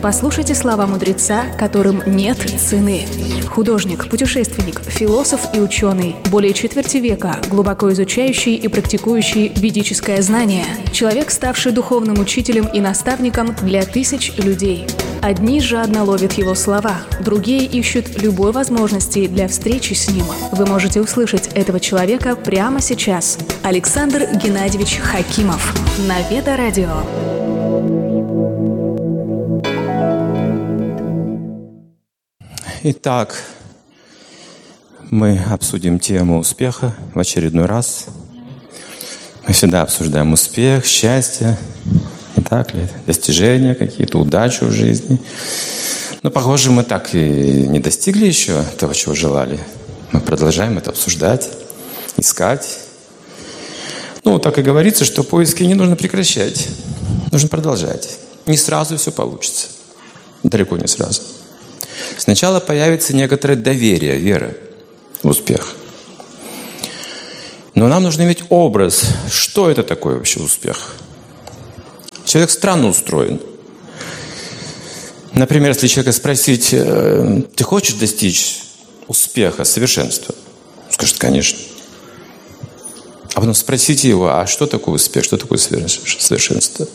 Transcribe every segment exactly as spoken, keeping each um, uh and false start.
Послушайте слова мудреца, которым нет цены. Художник, путешественник, философ и ученый. Более четверти века глубоко изучающий и практикующий ведическое знание. Человек, ставший духовным учителем и наставником для тысяч людей. Одни жадно ловят его слова, другие ищут любой возможности для встречи с ним. Вы можете услышать этого человека прямо сейчас. Александр Геннадьевич Хакимов на Веда Радио. Итак, мы обсудим тему успеха в очередной раз. Мы всегда обсуждаем успех, счастье, не так ли? Достижения какие-то, удачу в жизни. Но, похоже, мы так и не достигли еще того, чего желали. Мы продолжаем это обсуждать, искать. Ну, так и говорится, что поиски не нужно прекращать. Нужно продолжать. Не сразу все получится. Далеко не сразу. Сначала появится некоторое доверие, вера в успех. Но нам нужно иметь образ, что это такое вообще успех. Человек странно устроен. Например, если человека спросить, ты хочешь достичь успеха, совершенства? Он скажет, конечно. А потом спросите его, а что такое успех, что такое совершенство?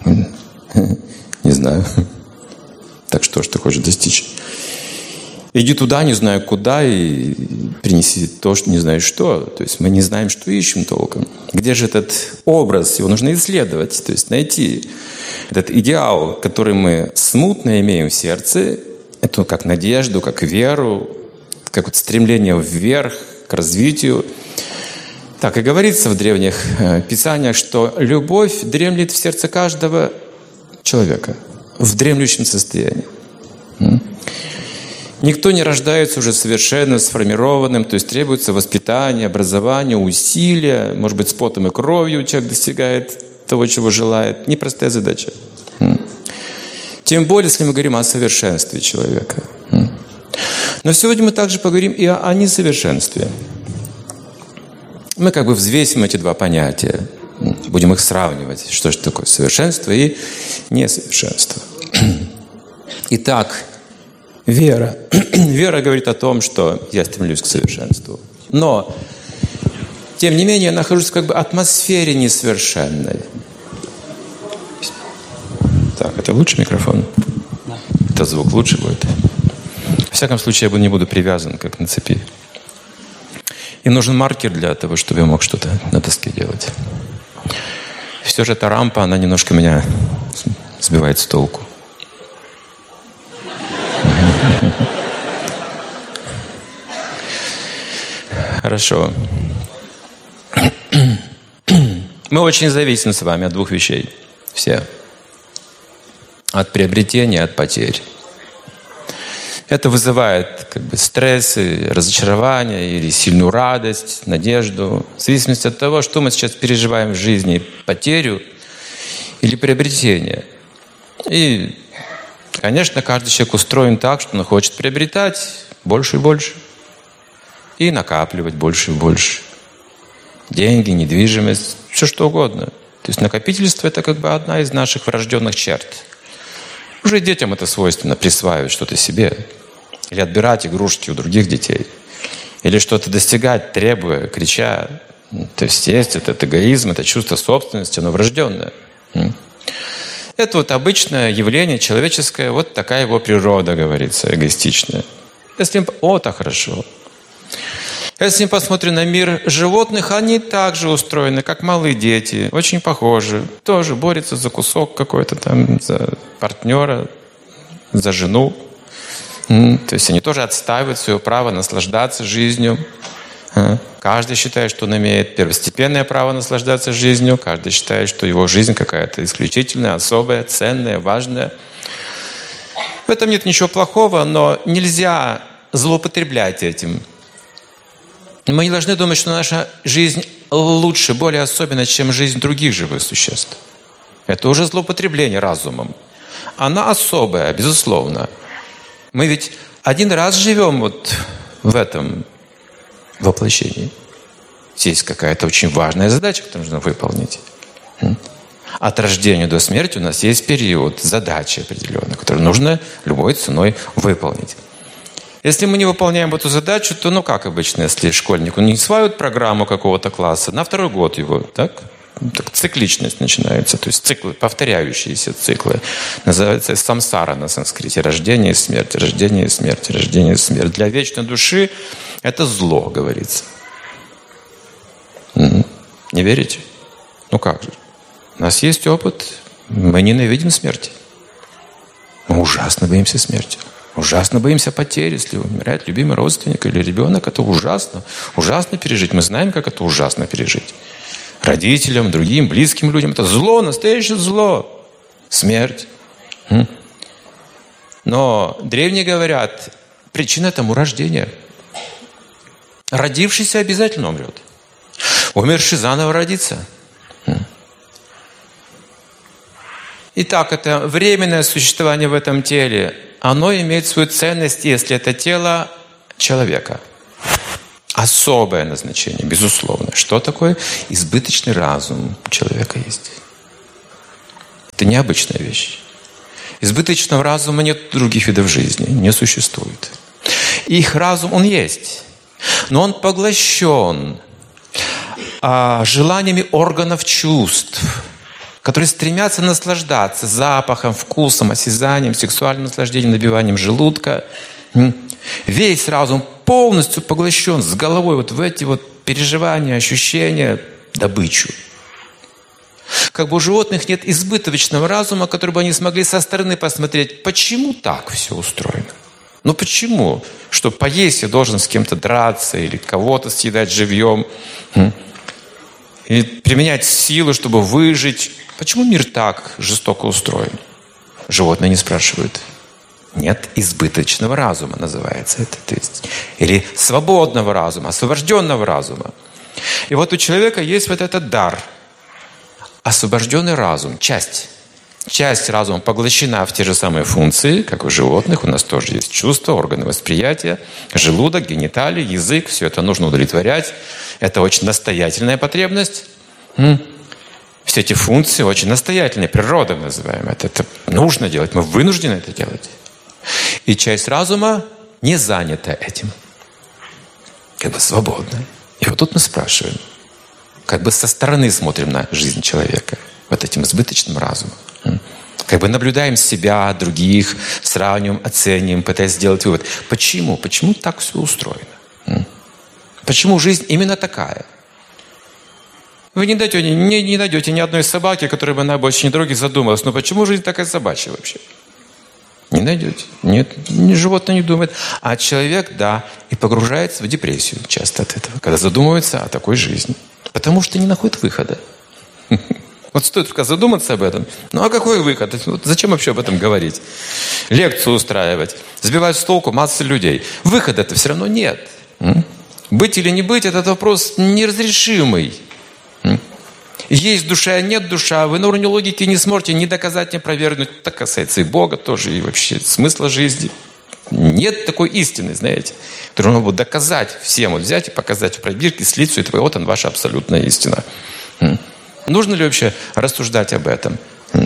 Не знаю. Так что же ты хочешь достичь? Иди туда, не знаю куда, и принеси то, что не знаю что. То есть мы не знаем, что ищем толком. Где же этот образ? Его нужно исследовать, то есть найти этот идеал, который мы смутно имеем в сердце. Это как надежду, как веру, как вот стремление вверх, к развитию. Так и говорится в древних писаниях, что любовь дремлет в сердце каждого человека в дремлющем состоянии. Никто не рождается уже совершенно сформированным, то есть требуется воспитание, образование, усилия, может быть, с потом и кровью человек достигает того, чего желает. Непростая задача. Тем более, если мы говорим о совершенстве человека. Но сегодня мы также поговорим и о несовершенстве. Мы как бы взвесим эти два понятия, будем их сравнивать, что же такое совершенство и несовершенство. Итак, вера. Вера говорит о том, что я стремлюсь к совершенству. Но, тем не менее, я нахожусь как бы в атмосфере несовершенной. Так, это лучше микрофон? Да. Это звук лучше будет? В всяком случае, я не буду привязан, как на цепи. И нужен маркер для того, чтобы я мог что-то на доске делать. Все же эта рампа, она немножко меня сбивает с толку. Хорошо. Мы очень зависим с вами от двух вещей. Все. От приобретения, от потерь. Это вызывает как бы стрессы, разочарование или сильную радость, надежду. В зависимости от того, что мы сейчас переживаем в жизни. Потерю или приобретение. И, конечно, каждый человек устроен так, что он хочет приобретать больше и больше. И накапливать больше и больше. Деньги, недвижимость, все что угодно. То есть накопительство – это как бы одна из наших врожденных черт. Уже детям это свойственно, присваивать что-то себе. Или отбирать игрушки у других детей. Или что-то достигать, требуя, крича. То есть есть этот эгоизм, это чувство собственности, оно врожденное. Это вот обычное явление человеческое, вот такая его природа, говорится, эгоистичная. Если о, так хорошо. Если мы посмотрим на мир животных, они также устроены, как малые дети, очень похожи. Тоже борются за кусок какой-то там, за партнера, за жену. То есть они тоже отстаивают свое право наслаждаться жизнью. Каждый считает, что он имеет первостепенное право наслаждаться жизнью. Каждый считает, что его жизнь какая-то исключительная, особая, ценная, важная. В этом нет ничего плохого, но нельзя злоупотреблять этим. Мы не должны думать, что наша жизнь лучше, более особенна, чем жизнь других живых существ. Это уже злоупотребление разумом. Она особая, безусловно. Мы ведь один раз живем вот в этом воплощении. Есть какая-то очень важная задача, которую нужно выполнить. От рождения до смерти у нас есть период, задачи определенные, которую нужно любой ценой выполнить. Если мы не выполняем эту задачу, то, ну как обычно, если школьник, он не усваивает программу какого-то класса, на второй год его, так? Так цикличность начинается, то есть циклы, повторяющиеся циклы. Называется самсара на санскрите. Рождение и смерть, рождение и смерть, рождение и смерть. Для вечной души это зло, говорится. Не верите? Ну как же? У нас есть опыт, мы ненавидим смерти. Мы ужасно боимся смерти. Ужасно боимся потери, если умирает любимый родственник или ребенок. Это ужасно. Ужасно пережить. Мы знаем, как это ужасно пережить. Родителям, другим, близким людям. Это зло, настоящее зло. Смерть. Но древние говорят, причина тому рождение. Родившийся обязательно умрет. Умерший заново родится. Итак, это временное существование в этом теле. Оно имеет свою ценность, если это тело человека. Особое назначение, безусловно. Что такое избыточный разум у человека есть? Это необычная вещь. Избыточного разума нет других видов жизни, не существует. Их разум, он есть, но он поглощен а, желаниями органов чувств, которые стремятся наслаждаться запахом, вкусом, осязанием, сексуальным наслаждением, набиванием желудка. Весь разум полностью поглощен с головой вот в эти вот переживания, ощущения, добычу. Как бы у животных нет избыточного разума, который бы они смогли со стороны посмотреть, почему так все устроено. Ну почему? Что поесть я должен с кем-то драться или кого-то съедать живьем, или применять силу, чтобы выжить. Почему мир так жестоко устроен? Животные не спрашивают. Нет избыточного разума, называется это. То есть, или свободного разума, освобожденного разума. И вот у человека есть вот этот дар. Освобожденный разум, часть. Часть разума поглощена в те же самые функции, как у животных. У нас тоже есть чувства, органы восприятия, желудок, гениталии, язык. Все это нужно удовлетворять. Это очень настоятельная потребность. Все эти функции очень настоятельные, природа называем это. Это нужно делать, мы вынуждены это делать. И часть разума не занята этим. Как бы свободна. И вот тут мы спрашиваем, как бы со стороны смотрим на жизнь человека, вот этим избыточным разумом. Как бы наблюдаем себя, других, сравниваем, оцениваем, пытаясь сделать вывод. Почему? Почему так все устроено? Почему жизнь именно такая? Вы не найдете, не, не найдете ни одной собаки, которая бы на обочине дороги задумалась, но почему жизнь такая собачья вообще? Не найдете. Нет, животное не думает. А человек, да, и погружается в депрессию часто от этого, когда задумывается о такой жизни. Потому что не находит выхода. Вот стоит только задуматься об этом. Ну а какой выход? Вот зачем вообще об этом говорить? Лекцию устраивать, сбивать с толку массы людей. Выхода-то все равно нет. Быть или не быть – этот вопрос неразрешимый. Есть душа, нет душа. Вы на уровне логики не сможете ни доказать, ни опровергнуть. Это касается и Бога тоже, и вообще смысла жизни. Нет такой истины, знаете, которую можно было доказать всем. Вот взять и показать в пробирке, слить все это. Вот он, ваша абсолютная истина. Нужно ли вообще рассуждать об этом?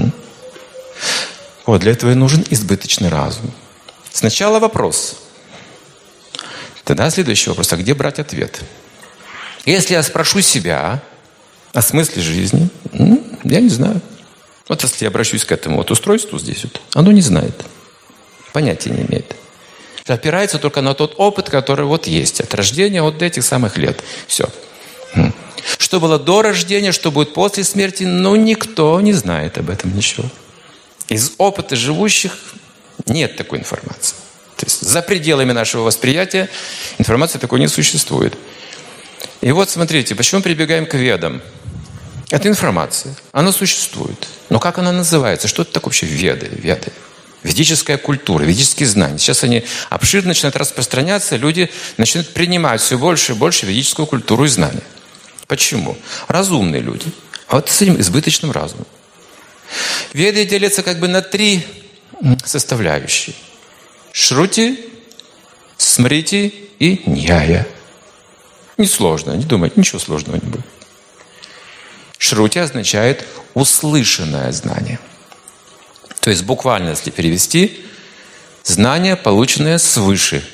Вот, для этого и нужен избыточный разум. Сначала вопрос. Тогда следующий вопрос. А где брать ответ? Если я спрошу себя о смысле жизни, ну, я не знаю. Вот если я обращусь к этому вот устройству здесь, вот, оно не знает. Понятия не имеет. Опирается только на тот опыт, который вот есть. От рождения, вот до этих самых лет. Все. Что было до рождения, что будет после смерти, ну, никто не знает об этом ничего. Из опыта живущих нет такой информации. То есть за пределами нашего восприятия информации такой не существует. И вот смотрите, почему мы прибегаем к ведам? Это информация. Она существует. Но как она называется? Что это такое вообще веды? Веды. Ведическая культура, ведические знания. Сейчас они обширно начинают распространяться, люди начинают принимать все больше и больше ведическую культуру и знания. Почему? Разумные люди. А вот с этим избыточным разумом. Веды делятся как бы на три составляющие. Шрути, смрити и ньяя. Несложно, не думайте, ничего сложного не будет. Шрути означает услышанное знание. То есть буквально, если перевести, знания, полученные свыше.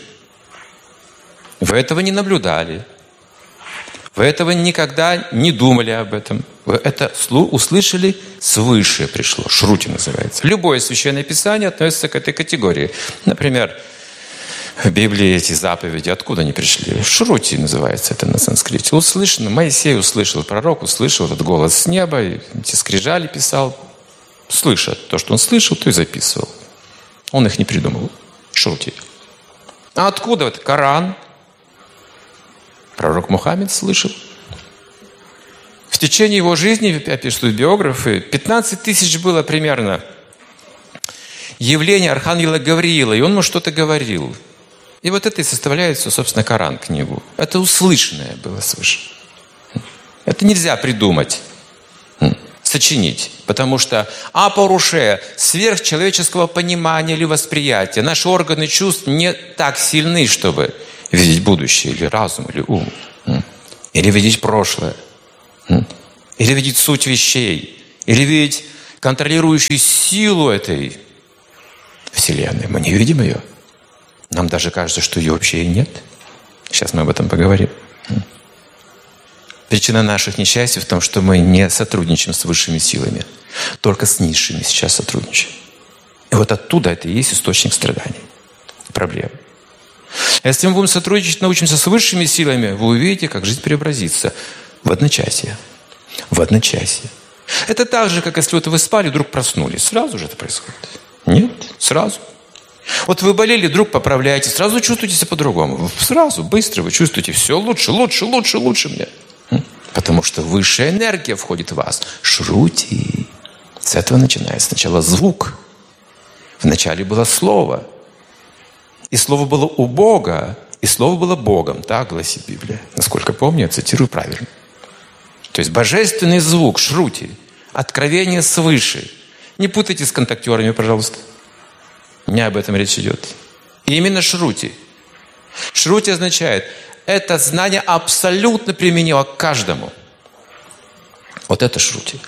Вы этого не наблюдали. Вы этого никогда не думали об этом. Вы это услышали свыше пришло. Шрути называется. Любое священное писание относится к этой категории. Например, в Библии эти заповеди, откуда они пришли? Шрути называется это на санскрите. Услышано, Моисей услышал, пророк услышал этот голос с неба, эти скрижали писал. Слыша то, что он слышал, то и записывал. Он их не придумал. Шрути. А откуда это? Коран. Пророк Мухаммед слышал. В течение его жизни, пишут биографы, пятнадцать тысяч было примерно явление архангела Гавриила, и он ему что-то говорил. И вот это и составляет, собственно, Коран, книгу. Это услышанное было свыше. Это нельзя придумать, сочинить, потому что апоруше, сверхчеловеческого понимания или восприятия, наши органы чувств не так сильны, чтобы видеть будущее, или разум, или ум, или видеть прошлое, или видеть суть вещей, или видеть контролирующую силу этой Вселенной. Мы не видим ее. Нам даже кажется, что ее вообще и нет. Сейчас мы об этом поговорим. Причина наших несчастий в том, что мы не сотрудничаем с высшими силами, только с низшими сейчас сотрудничаем. И вот оттуда это и есть источник страданий, проблем. Если мы будем сотрудничать, научимся с высшими силами, вы увидите, как жизнь преобразится в одночасье. В одночасье. Это так же, как если вот вы спали, вдруг проснулись. Сразу же это происходит? Нет, сразу. Вот вы болели, вдруг поправляете, сразу чувствуете себя по-другому. Сразу, быстро вы чувствуете все лучше, лучше, лучше, лучше мне. Потому что высшая энергия входит в вас. Шрути. С этого начинается сначала звук. Вначале было слово. И слово было у Бога, и слово было Богом. Так гласит Библия. Насколько помню, я цитирую правильно. То есть божественный звук, шрути, откровение свыше. Не путайте с контактерами, пожалуйста. Не об этом речь идет. И именно шрути. Шрути означает, это знание абсолютно применимо к каждому. Вот это шрути.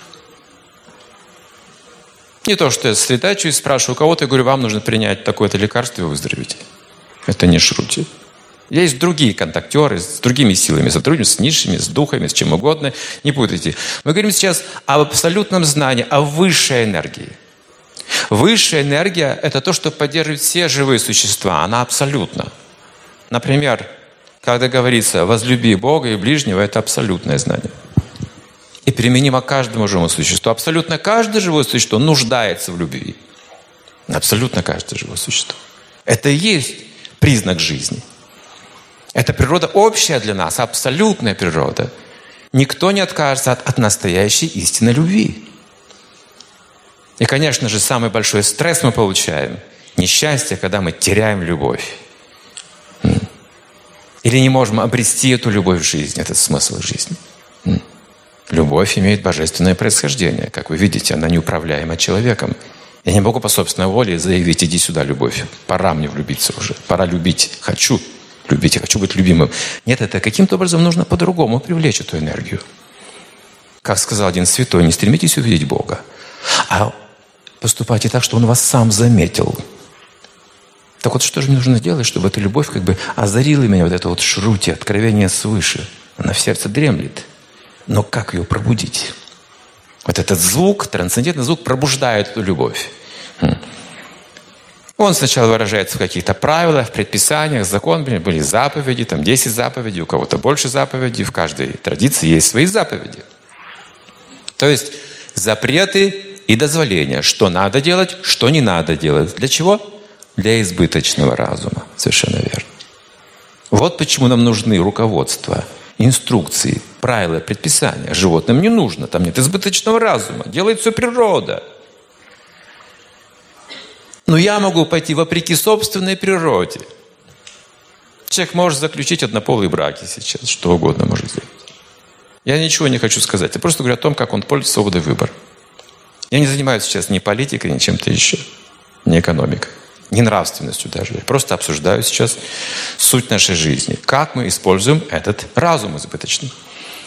Не то, что я сосредотачиваюсь, спрашиваю у кого-то, и говорю, вам нужно принять такое-то лекарство, и вы выздоровеете. Это не шрути. Есть другие контактеры, с другими силами сотрудничают, с низшими, с духами, с чем угодно. Не путайте. Мы говорим сейчас об абсолютном знании, о высшей энергии. Высшая энергия – это то, что поддерживает все живые существа. Она абсолютна. Например, когда говорится «возлюби Бога и ближнего», это абсолютное знание. И применимо к каждому живому существу. Абсолютно каждое живое существо нуждается в любви. Абсолютно каждое живое существо. Это и есть признак жизни. Это природа общая для нас, абсолютная природа. Никто не откажется от, от настоящей истинной любви. И, конечно же, самый большой стресс мы получаем. Несчастье, когда мы теряем любовь. Или не можем обрести эту любовь в жизни. Это смысл жизни. Любовь имеет божественное происхождение. Как вы видите, она неуправляема человеком. Я не могу по собственной воле заявить, иди сюда, любовь. Пора мне влюбиться уже. Пора любить. Хочу любить, я хочу быть любимым. Нет, это каким-то образом нужно по-другому привлечь эту энергию. Как сказал один святой, не стремитесь увидеть Бога, а поступайте так, что Он вас сам заметил. Так вот, что же мне нужно сделать, чтобы эта любовь как бы озарила меня, вот это вот шрути, откровение свыше. Она в сердце дремлет. Но как ее пробудить? Вот этот звук, трансцендентный звук, пробуждает эту любовь. Он сначала выражается в каких-то правилах, в предписаниях, закон, были заповеди, там десять заповедей, у кого-то больше заповедей, в каждой традиции есть свои заповеди. То есть запреты и дозволения, что надо делать, что не надо делать. Для чего? Для избыточного разума. Совершенно верно. Вот почему нам нужны руководства, инструкции, правила, предписания. Животным не нужно, там нет избыточного разума. Делает все природа. Но я могу пойти вопреки собственной природе. Человек может заключить однополые браки сейчас, что угодно может сделать. Я ничего не хочу сказать. Я просто говорю о том, как он пользуется свободой выбора. Я не занимаюсь сейчас ни политикой, ни чем-то еще, ни экономикой, ни нравственностью даже. Я просто обсуждаю сейчас суть нашей жизни. Как мы используем этот разум избыточный.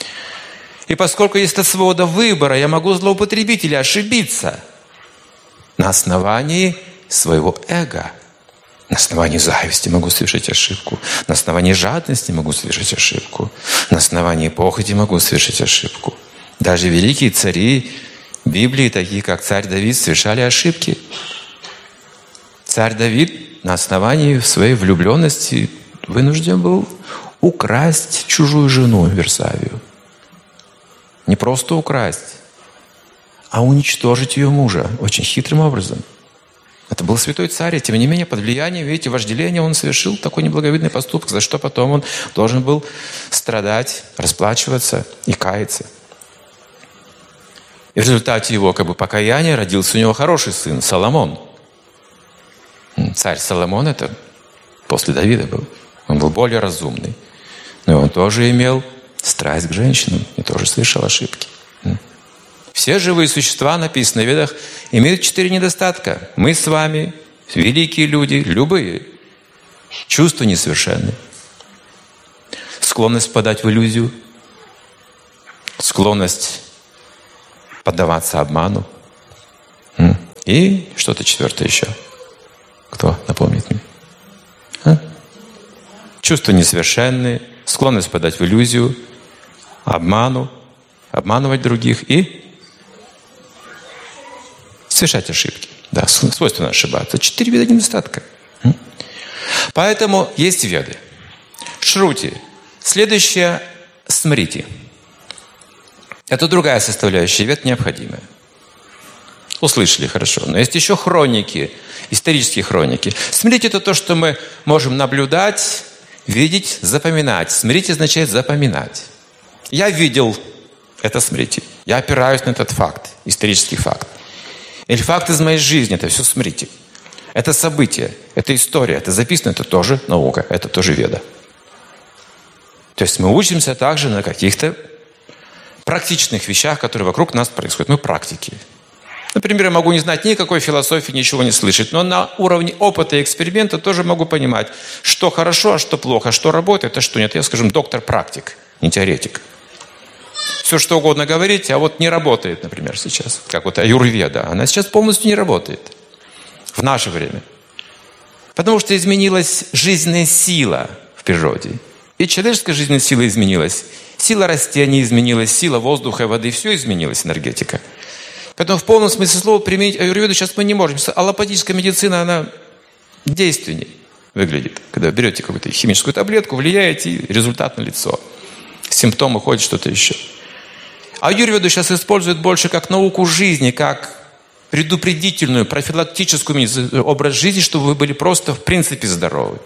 И поскольку есть эта свобода выбора, я могу злоупотребить или ошибиться. На основании своего эго. На основании зависти могу совершить ошибку. На основании жадности могу совершить ошибку. На основании похоти могу совершить ошибку. Даже великие цари Библии, такие как царь Давид, совершали ошибки. Царь Давид на основании своей влюбленности вынужден был украсть чужую жену Версавию. Не просто украсть, а уничтожить ее мужа очень хитрым образом. Это был святой царь, и тем не менее под влиянием, видите, вожделения он совершил такой неблаговидный поступок, за что потом он должен был страдать, расплачиваться и каяться. И в результате его как бы покаяния родился у него хороший сын, Соломон. Царь Соломон это после Давида был. Он был более разумный. Но он тоже имел страсть к женщинам и тоже совершал ошибки. Все живые существа, написано в Ведах, имеют четыре недостатка. Мы с вами, великие люди, любые. Чувства несовершенны. Склонность впадать в иллюзию. Склонность поддаваться обману. И что-то четвертое еще. Кто напомнит мне? А? Чувства несовершенные. Склонность впадать в иллюзию. Обману. Обманывать других. И совершать ошибки. Да, свойственно ошибаться. Четыре вида недостатка. Поэтому есть веды. Шрути. Следующее – смрити. Это другая составляющая вед необходимая. Услышали хорошо. Но есть еще хроники, исторические хроники. Смрити – это то, что мы можем наблюдать, видеть, запоминать. Смрити означает запоминать. Я видел это смрити. Я опираюсь на этот факт, исторический факт. Или факт из моей жизни, это все смрити. Это событие, это история, это записано, это тоже наука, это тоже веда. То есть мы учимся также на каких-то практичных вещах, которые вокруг нас происходят. Мы практики. Например, я могу не знать никакой философии, ничего не слышать, но на уровне опыта и эксперимента тоже могу понимать, что хорошо, а что плохо, что работает, а что нет. Я, скажем, доктор-практик, не теоретик. Все, что угодно говорить, а вот не работает, например, сейчас. Как вот аюрведа. Она сейчас полностью не работает. В наше время. Потому что изменилась жизненная сила в природе. И человеческая жизненная сила изменилась. Сила растений изменилась, сила воздуха и воды. Все изменилось, энергетика. Поэтому в полном смысле слова применить аюрведу сейчас мы не можем. Аллопатическая медицина, она действенней выглядит. Когда берете какую-то химическую таблетку, влияете, и результат налицо. Симптомы ходят, что-то еще. Аюрведу сейчас используют больше как науку жизни, как предупредительную, профилактическую образ жизни, чтобы вы были просто в принципе здоровы.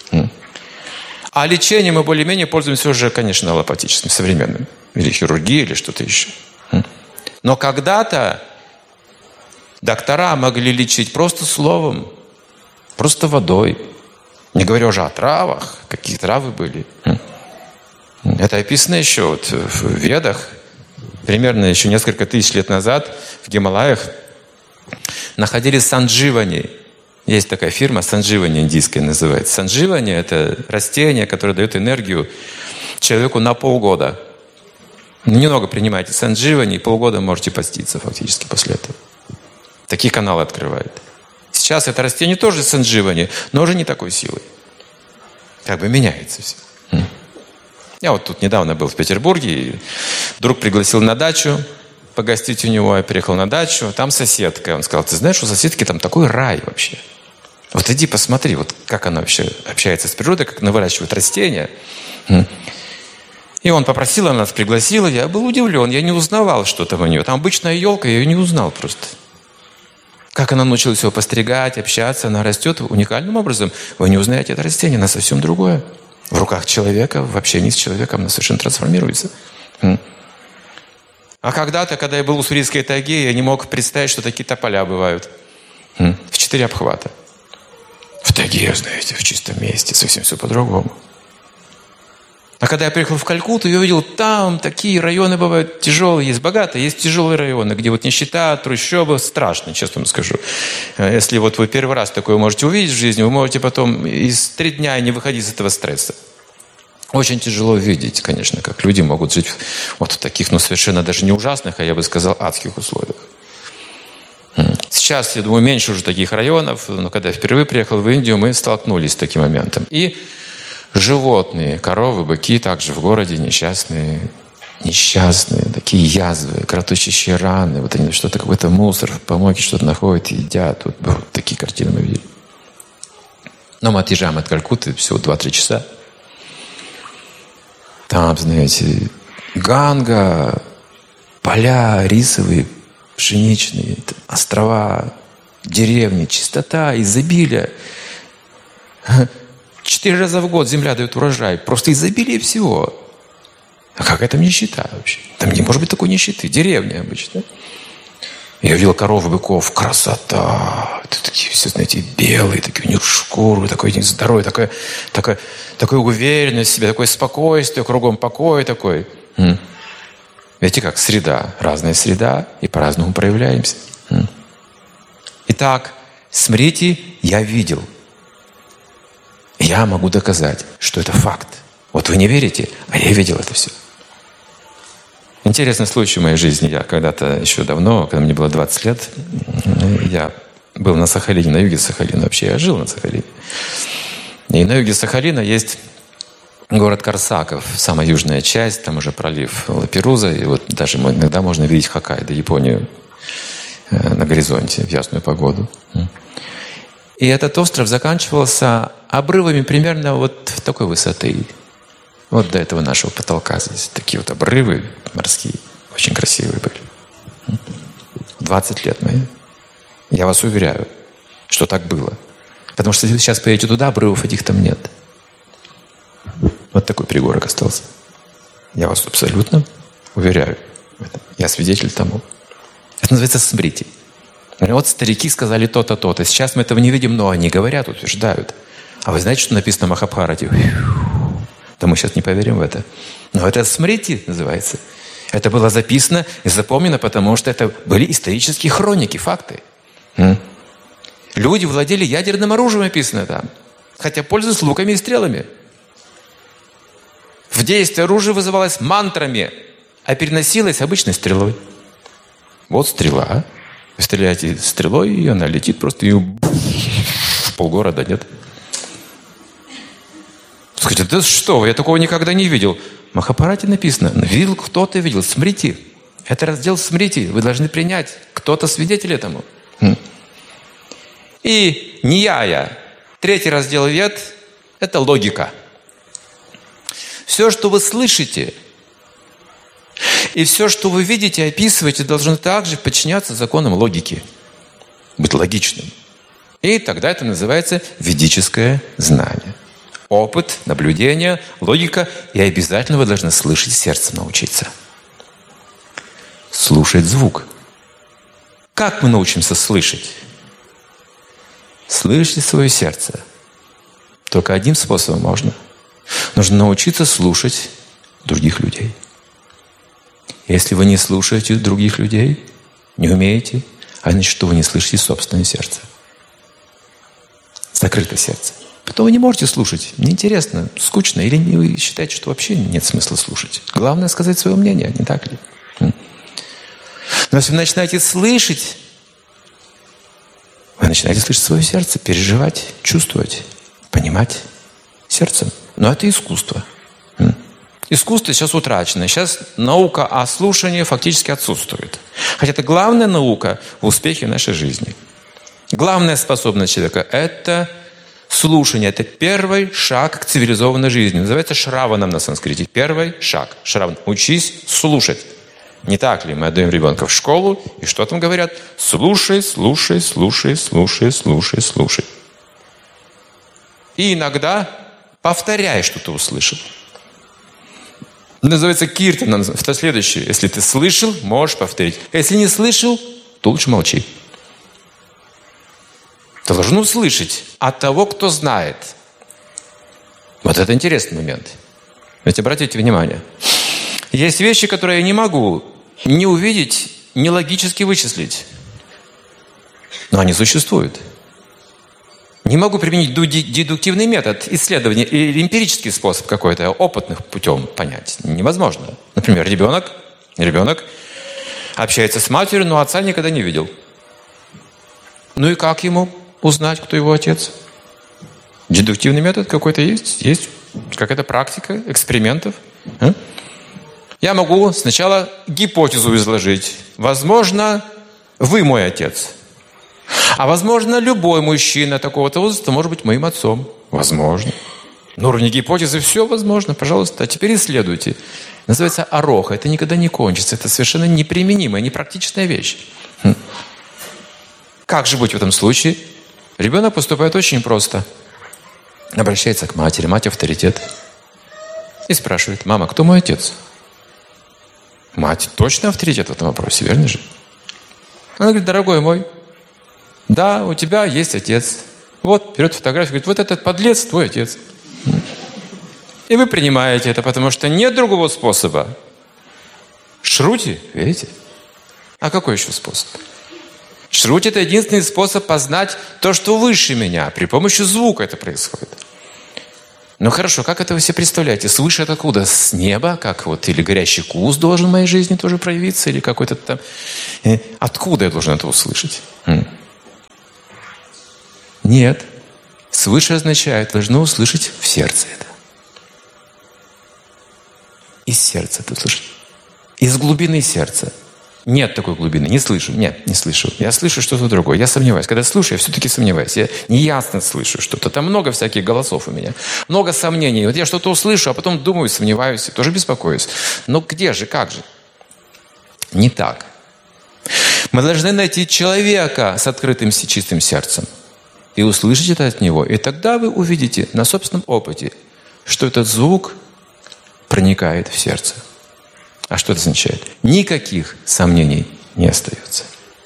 А лечением мы более-менее пользуемся уже, конечно, аллопатическим, современным. Или хирургией, или что-то еще. Но когда-то доктора могли лечить просто словом, просто водой. Не говоря уже о травах. Какие травы были. Это описано еще вот в Ведах. Примерно еще несколько тысяч лет назад в Гималаях находили сандживани. Есть такая фирма, сандживани индийская называется. Сандживани – это растение, которое дает энергию человеку на полгода. Немного принимайте сандживани, и полгода можете поститься фактически после этого. Такие каналы открывает. Сейчас это растение тоже сандживани, но уже не такой силой. Как бы меняется все. Я вот тут недавно был в Петербурге, и друг пригласил на дачу погостить у него. Я приехал на дачу, там соседка. Он сказал: ты знаешь, у соседки там такой рай вообще. Вот иди посмотри, вот как она вообще общается с природой, как она выращивает растения. И он попросил, она нас пригласила. Я был удивлен, я не узнавал, что там у нее. Там обычная елка, я ее не узнал просто. Как она научилась его постригать, общаться, она растет уникальным образом. Вы не узнаете это растение, оно совсем другое. В руках человека, в общении с человеком, она совершенно трансформируется. А когда-то, когда я был в Уссурийской тайге, я не мог представить, что такие тополя бывают. В четыре обхвата. В тайге, знаете, в чистом месте, совсем все по-другому. А когда я приехал в Калькутту, я увидел, там такие районы бывают тяжелые, есть богатые, есть тяжелые районы, где вот нищета, трущобы, страшно, честно вам скажу. Если вот вы первый раз такое можете увидеть в жизни, вы можете потом из три дня не выходить из этого стресса. Очень тяжело видеть, конечно, как люди могут жить вот в таких, ну, совершенно даже не ужасных, а я бы сказал, адских условиях. Сейчас Сейчас, я думаю, меньше уже таких районов, но когда я впервые приехал в Индию, мы столкнулись с таким моментом. И животные, коровы, быки также в городе несчастные, несчастные, такие язвы, кровоточащие раны, вот они что-то, какой-то мусор, в помойке что-то находят и едят. Вот, вот такие картины мы видели. Но мы отъезжаем от Калькутты всего два-три часа. Там, знаете, Ганга, поля рисовые, пшеничные, острова, деревни, чистота, изобилие. Четыре раза в год земля дает урожай. Просто изобилие всего. А какая там нищета вообще? Там не может быть такой нищеты. Деревня обычно. Я видел коров, быков. Красота. Это такие все, знаете, белые, такие у них шкуры, такой здоровый, такая, такая, такая уверенность в себе, такое спокойствие, кругом покой такой. М. Видите, как среда, разная среда, и по-разному проявляемся. М. Итак, смотрите, я видел. Я могу доказать, что это факт. Вот вы не верите, а я видел это все. Интересный случай в моей жизни. Я когда-то еще давно, когда мне было двадцать лет, я был на Сахалине, на юге Сахалина. Вообще я жил на Сахалине. И на юге Сахалина есть город Корсаков, самая южная часть, там уже пролив Лаперуза. И вот даже иногда можно видеть Хоккайдо, Японию на горизонте в ясную погоду. И этот остров заканчивался обрывами примерно вот такой высоты. Вот до этого нашего потолка здесь. Такие вот обрывы морские. Очень красивые были. двадцать лет мои. Я вас уверяю, что так было. Потому что если вы сейчас поедете туда, обрывов этих там нет. Вот такой пригорок остался. Я вас абсолютно уверяю в этом. Я свидетель тому. Это называется смрити. Вот старики сказали то-то, то-то. Сейчас мы этого не видим, но они говорят, утверждают. А вы знаете, что написано в Махабхарате? Да мы сейчас не поверим в это. Но это смрити называется. Это было записано и запомнено, потому что это были исторические хроники, факты. М? Люди владели ядерным оружием, написано там. Хотя пользовались луками и стрелами. В действии оружие вызывалось мантрами, а переносилось обычной стрелой. Вот стрела. Вы стреляете стрелой, и она летит просто и в полгорода, нет? Скажите, да что, я такого никогда не видел. В Махабхарате написано, видел, кто-то видел, смрити. Это раздел смрити, вы должны принять. Кто-то свидетель этому. И нияя, третий раздел вед, это логика. Все, что вы слышите, и все, что вы видите, описываете, должно также подчиняться законам логики. Быть логичным. И тогда это называется ведическое знание. Опыт, наблюдение, логика. И обязательно вы должны слышать, сердцем научиться. Слушать звук. Как мы научимся слышать? Слышать свое сердце. Только одним способом можно. Нужно научиться слушать других людей. Если вы не слушаете других людей, не умеете, а значит, что вы не слышите собственное сердце. Закрыто сердце. Потом вы не можете слушать. Неинтересно, скучно. Или вы считаете, что вообще нет смысла слушать. Главное сказать свое мнение, не так ли? Но если вы начинаете слышать, вы начинаете слышать свое сердце, переживать, чувствовать, понимать сердцем. Но это искусство. Искусство сейчас утрачено. Сейчас наука о слушании фактически отсутствует. Хотя это главная наука в успехе нашей жизни. Главная способность человека – это слушание. Это первый шаг к цивилизованной жизни. Называется шраванам на санскрите. Первый шаг. Шраван. Учись слушать. Не так ли? Мы отдаем ребенка в школу, и что там говорят? Слушай, слушай, слушай, слушай, слушай, слушай. И иногда повторяй, что ты услышал. Называется киртан. Это следующее. Если ты слышал, можешь повторить. Если не слышал, то лучше молчи. Ты должен услышать от того, кто знает. Вот это интересный момент. Ведь обратите внимание. Есть вещи, которые я не могу ни увидеть, ни логически вычислить. Но они существуют. Не могу применить дедуктивный метод исследования или эмпирический способ какой-то, опытных путем понять. Невозможно. Например, ребенок, ребенок общается с матерью, но отца никогда не видел. Ну и как ему узнать, кто его отец? Дедуктивный метод какой-то есть? Есть какая-то практика экспериментов? А? Я могу сначала гипотезу изложить. Возможно, вы мой отец. А возможно, любой мужчина такого-то возраста может быть моим отцом. Возможно. На уровне гипотезы все возможно. Пожалуйста, а теперь исследуйте. Называется ороха. Это никогда не кончится. Это совершенно неприменимая, непрактичная вещь. Хм. Как же быть в этом случае? Ребенок поступает очень просто. Обращается к матери. Мать авторитет. И спрашивает: мама, кто мой отец? Мать точно авторитет в этом вопросе, верно же? Она говорит: дорогой мой, да, у тебя есть отец. Вот, берет фотографию, говорит: вот этот подлец твой отец. И вы принимаете это, потому что нет другого способа. Шрути, видите? А какой еще способ? Шрути – это единственный способ познать то, что выше меня. При помощи звука это происходит. Ну хорошо, как это вы себе представляете? Свыше это откуда? С неба? Как вот? Или горящий куст должен в моей жизни тоже проявиться? Или какой-то там... Откуда я должен это услышать? Нет. Свыше означает, должно услышать в сердце это. Из сердца это услышать. Из глубины сердца. Нет такой глубины. Не слышу. Нет, не слышу. Я слышу что-то другое. Я сомневаюсь. Когда слушаю, я все-таки сомневаюсь. Я неясно слышу что-то. Там много всяких голосов у меня. Много сомнений. Вот я что-то услышу, а потом думаю, сомневаюсь, и тоже беспокоюсь. Но где же, как же? Не так. Мы должны найти человека с открытым и чистым сердцем. И услышать это от него. И тогда вы увидите на собственном опыте, что этот звук проникает в сердце. А что это означает? Никаких сомнений не остается.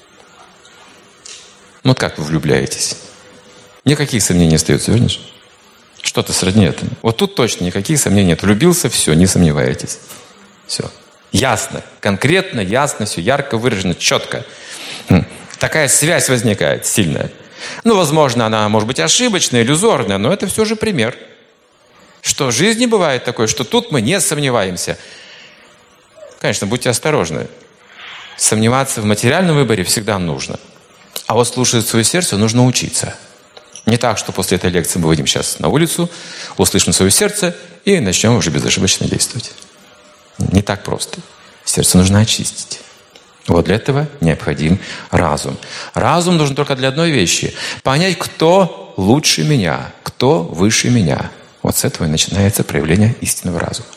Ну вот как вы влюбляетесь? Никаких сомнений не остается, верно же? Что-то сродни этому. Вот тут точно никаких сомнений нет. Влюбился, все, не сомневаетесь. Все. Ясно, конкретно, ясно, все ярко выражено, четко. Такая связь возникает сильная. Ну, возможно, она может быть ошибочная, иллюзорная, но это все же пример. Что в жизни бывает такое, что тут мы не сомневаемся. Конечно, будьте осторожны. Сомневаться в материальном выборе всегда нужно. А вот слушать свое сердце нужно учиться. Не так, что после этой лекции мы выйдем сейчас на улицу, услышим свое сердце и начнем уже безошибочно действовать. Не так просто. Сердце нужно очистить. Вот для этого необходим разум. Разум нужен только для одной вещи. Понять, кто лучше меня, кто выше меня. Вот с этого и начинается проявление истинного разума.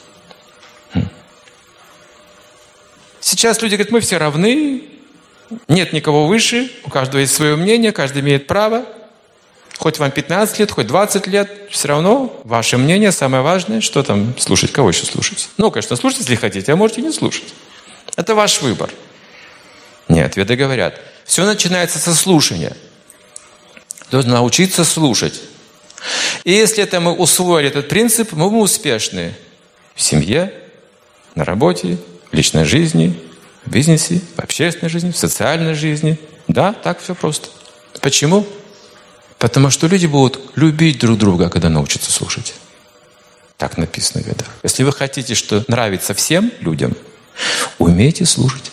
Сейчас люди говорят: мы все равны, нет никого выше, у каждого есть свое мнение, каждый имеет право. Хоть вам пятнадцать лет, хоть двадцать лет, все равно ваше мнение самое важное. Что там слушать? Кого еще слушать? Ну, конечно, слушать, если хотите, а можете не слушать. Это ваш выбор. Нет, веды говорят, все начинается со слушания. Должен научиться слушать. И если это мы усвоили этот принцип, мы будем успешны в семье, на работе, в личной жизни, в бизнесе, в общественной жизни, в социальной жизни. Да, так все просто. Почему? Потому что люди будут любить друг друга, когда научатся слушать. Так написано в ведах. Если вы хотите, что нравится всем людям, умейте слушать.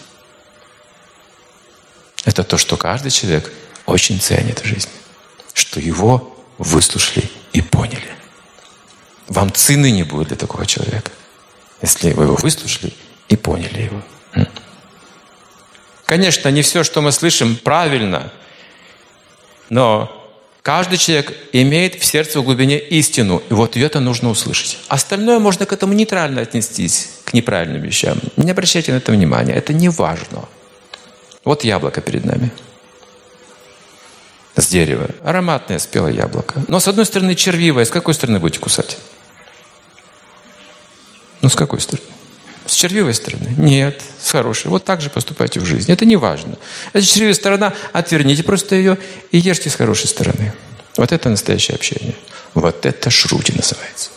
Это то, что каждый человек очень ценит в жизни. Что его выслушали и поняли. Вам цены не будет для такого человека, если вы его выслушали и поняли его. Конечно, не все, что мы слышим, правильно, но каждый человек имеет в сердце в глубине истину, и вот ее-то нужно услышать. Остальное можно к этому нейтрально отнестись, к неправильным вещам. Не обращайте на это внимания, это не важно. Вот яблоко перед нами. С дерева. Ароматное, спелое яблоко. Но с одной стороны червивое. С какой стороны будете кусать? Ну, с какой стороны? С червивой стороны? Нет, с хорошей. Вот так же поступайте в жизни. Это не важно. Это червивая сторона, отверните просто ее и ешьте с хорошей стороны. Вот это настоящее общение. Вот это шрути называется.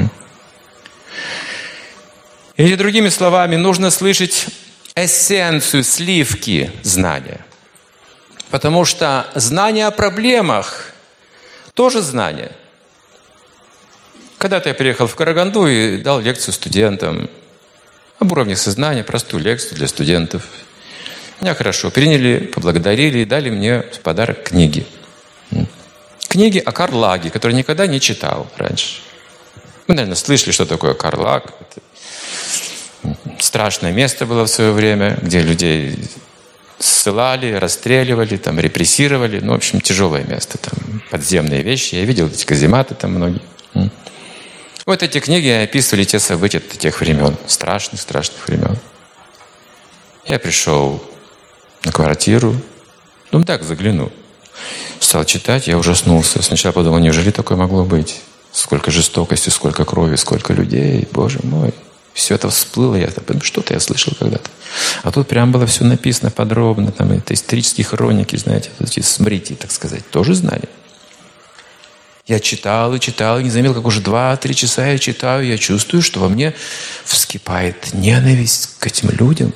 Или другими словами, нужно слышать эссенцию, сливки знания. Потому что знание о проблемах тоже знание. Когда-то я приехал в Караганду и дал лекцию студентам об уровне сознания, простую лекцию для студентов. Меня хорошо приняли, поблагодарили и дали мне в подарок книги. Книги о Карлаге, которые никогда не читал раньше. Вы, наверное, слышали, что такое Карлаг. Это страшное место было в свое время, где людей ссылали, расстреливали, там, репрессировали. Ну, в общем, тяжелое место. Там подземные вещи. Я видел эти казематы там многие. Вот эти книги описывали те события тех времен. Страшных, страшных времен. Я пришел на квартиру. Ну, так, заглянул. Стал читать, я ужаснулся. Сначала подумал, неужели такое могло быть? Сколько жестокости, сколько крови, сколько людей. Боже мой. Все это всплыло. Я подумал, что-то я слышал когда-то. А тут прям было все написано подробно. Там это исторические хроники, знаете, эти смрити, так сказать, тоже знали. Я читал и читал, и не заметил, как уже два-три часа я читаю. Я чувствую, что во мне вскипает ненависть к этим людям.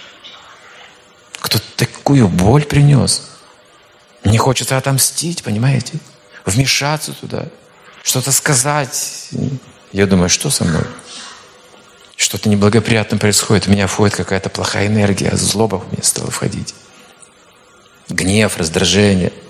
Кто такую боль принес. Мне хочется отомстить, понимаете? Вмешаться туда. Что-то сказать. Я думаю, что со мной? Что-то неблагоприятное происходит. У меня входит какая-то плохая энергия. Злоба в меня стала входить. Гнев, раздражение.